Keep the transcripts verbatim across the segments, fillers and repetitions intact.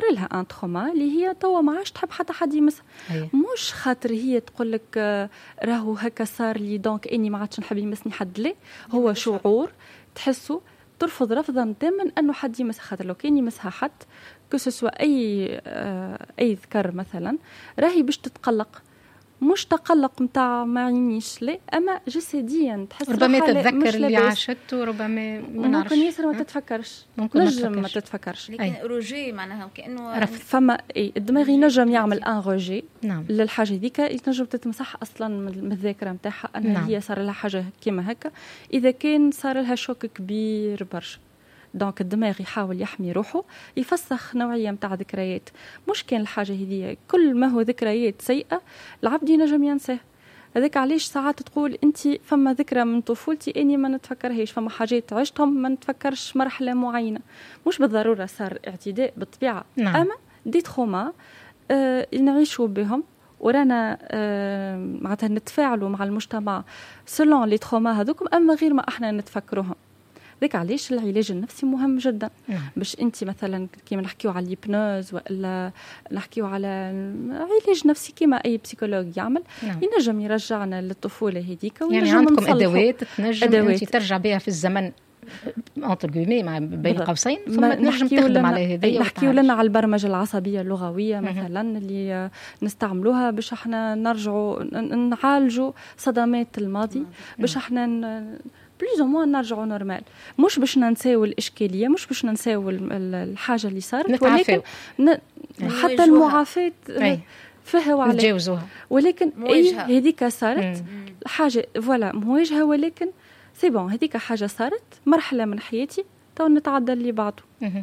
لها ان تروما اللي هي توا ما عادش تحب حتى حد يمسها. مش خاطر هي تقول لك راهو هكا صار لي دونك اني ما عادش نحب يمسني حد، لا هو شعور تحسه ترفض رفضا تاما انه حد يمسها. خاطر لو كان يمسها حد كسوا اي آه اي ذكر مثلا راهي باش تتقلق، مش تقلق متاع ما عينيش لا، اما جسديا تحس ربما تتذكر اللي عاشته، ربما ما نعرفش ممكن ياسر ما تتفكرش، ممكن نجم ما تتفكرش. لكن روجي معناها كانه عرفت فما اي الدماغ ينجم يعمل ان روجي نعم. للحاجه هذيك، ينجم تتمسح اصلا من الذاكره نتاعها انها نعم. هي صار لها حاجه كيما هكا اذا كان صار لها شوك كبير برشا. دونك الدماغ يحاول يحمي روحه، يفسخ نوعيه نتاع ذكريات. مش كان الحاجه هذه كل ما هو ذكريات سيئه العبد ينجم ينساه. هذاك علاش ساعات تقول انت فما ذكرى من طفولتي اني ما نتفكرهاش، فما حاجات عشتهم ما نتفكرش مرحله معينه، مش بالضروره صار اعتداء بالطبيعه نعم. اما دي تروما آه نعيشوا بهم ورانا آه معناتها نتفاعلوا مع المجتمع سلون لي تروما هذوكم، اما غير ما احنا نتفكروهم. ذاك علاش العلاج النفسي مهم جدا. نعم. باش انت مثلا كيما نحكيو على الهيبنوز ولا نحكيو على علاج نفسي كيما اي بسيكولوج يعمل. نعم. ينجم يرجعنا للطفوله هذيك، يعني عندكم ادوات تنجم أدوات. انت ترجع بها في الزمن انتر غومي مع بين قوسين، ثم تنجم تخدم على هذه. نحكيو لنا على البرمجه العصبيه اللغويه مثلا م- اللي نستعملوها باش احنا نرجعوا نعالجوا صدمات الماضي م- باش احنا ن... بليز او موان نرجعوا نورمال، مش باش ننساو الاشكاليه، مش باش ننساو الحاجه اللي صارت، ولكن ن... حتى المعافاه فيها وعليها نتجاوزوها، ولكن اي هذيك صارت حاجه فوالا مواجهه، ولكن سي بون هذيك حاجه صارت مرحله من حياتي تو نتعدى اللي بعده.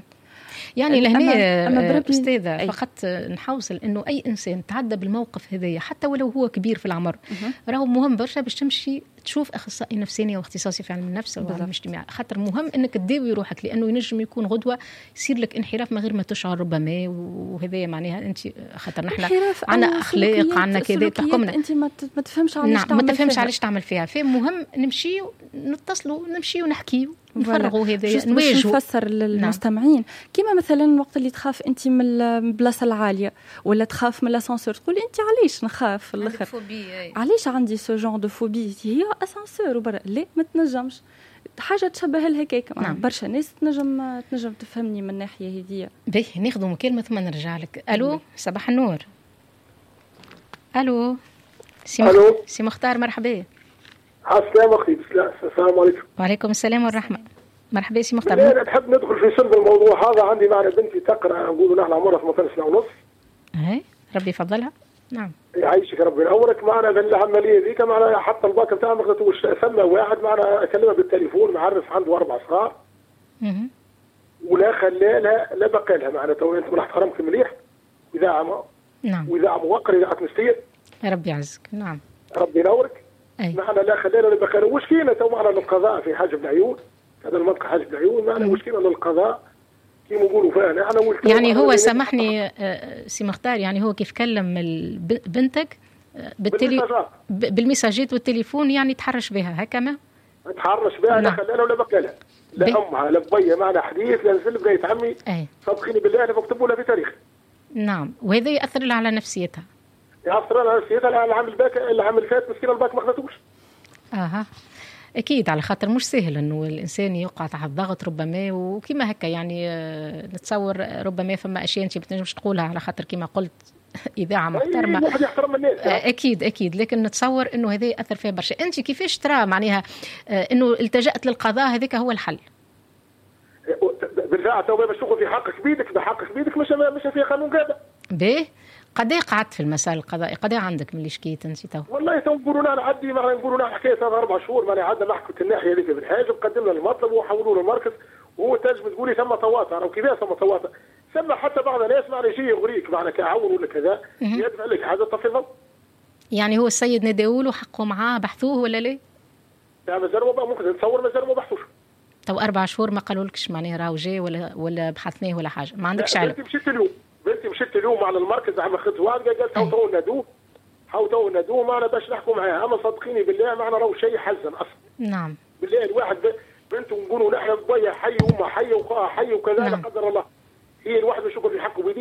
يعني لهنا أستاذة فقط نحوصل إنه أي إنسان تعدى بالموقف هذايا حتى ولو هو كبير في العمر راهو مهم برشا باش تمشي تشوف أخصائي نفساني واختصاصي في علم النفس أو علم الاجتماع، خاطر مهم إنك تداوي روحك، لأنه ينجم يكون غدوة يصير لك انحراف ما غير ما تشعر ربما، وهذايا معناها أنت خاطر نحن عنا أخلاق عنا كذا تحكمنا، أنت ما تفهمش علاش نعم تعمل ما تفهمش علاش تعمل فيها. فمهم نمشي نتصلوا نمشي ونحكي نفرغوا هذا نواجهوا. نفسر للمستمعين نعم. كيما مثلا وقت اللي تخاف انت من البلاصه العاليه ولا تخاف من الاسانسور، تقول انت علاش نخاف في الاخر، علاش عندي سو جون دو فوبي، هي اسانسور وبرا لا ما تنجمش حاجه تشبه لها هكاك. نعم. برشا ناس تنجم تنجم تفهمني من الناحيه هذه. باهي ناخذ مكالمه ثم نرجع لك. الو صباح النور. الو سي مخ... سي مختار مرحبا. السلام اخي. السلام عليكم. وعليكم السلام والرحمه. مرحبا سي مختار. انا نحب ندخل في صلب الموضوع هذا. عندي معنا بنتي تقرا نقولوا نحن عمرها ثمانية عشر سنه ونص. اي ربي يفضلها. نعم يعيشك ربي ينورك. معنا العمليه ذيك معنا حتى الباك نتاعها ما خذتوش. ثم واحد معنا اكلمها بالتليفون معرف عنده اربع صغار اها ولا خلى لها لا بقى لها معنا تو انت راح تحرمك مليح اذاعه. نعم واذاعه موقره اذاعه مستير. ربي يعزك. نعم ربي ينورك. أي. معنا لا خلينا لا بقى وش فينا تو معنا للقضاء في حاجب العيون. هذا المنطقه حاجب العيون معنا مشكله للقضاء كيما نقولوا فيها نحن. يعني هو سامحني سي مختار، يعني هو كيف كلم بنتك بالتلي بالمساجات والتليفون يعني تحرش بها هكا ما تحرش بها. لا خلانا ولا بقى لها لا بي. امها لا بيا معنا حديث لا نزل بقيت عمي صدقيني بالله انا بكتبوا لها في تاريخ. نعم وهذا ياثر على نفسيتها. ياثر على نفسيتها. العام الباك العام اللي فات مسكينه الباك ما خذتوش. اها اكيد على خاطر مش سهل انه الانسان يوقع تحت ضغط ربما وكما هكا يعني نتصور ربما فما اشياء انت بتنجمش تقولها على خاطر كما قلت اذاعه محترمه. واحد يحترم الناس. اكيد اكيد لكن نتصور انه هذا ياثر فيها برشا. انت كيفاش ترى معناها انه التجأت للقضاء هذاك هو الحل؟ بالفعل تو باش تشوفوا في حقك بيدك بحقك بيدك مش مش في قانون كذا. باهي قد ايه قعدت في المسائل القضائيه؟ قد ايه عندك من اللي شكيت انت تو؟ والله تو نقولوا لنا نعدي معنا نقولوا لنا حكايه هذا اربع شهور معنا عدنا نحكوا الناحيه هذيك بالحاجب قدمنا المطلب وحولوا له المركز وهو تنجم تقولي ثم تواطع او كذا ثم تواطع ثم حتى بعض الناس معنا يجي يغريك معنا كعون ولا كذا يدفع لك حاجه تفضل. يعني هو السيد نداوا له حقه معاه بحثوه ولا لا؟ لا مازال ممكن نتصور مازال ما بحثوش. تو اربع شهور ما قالولكش معناها راهو جاي ولا ولا بحثناه ولا حاجه ما عندكش علم؟ بنتي مشيت اليوم بنتي مشيت اليوم على المركز عم اخذ واد قالت حاول تو ندوه حاول تو ندوه معنا باش نحكوا معاه. اما صدقيني بالله معنا راهو شيء حزن اصلا. نعم بالله الواحد بنته نقولوا نحن بيا حي وما حي وخا حي وكذا لا قدر الله هي الواحد يشوف في حقه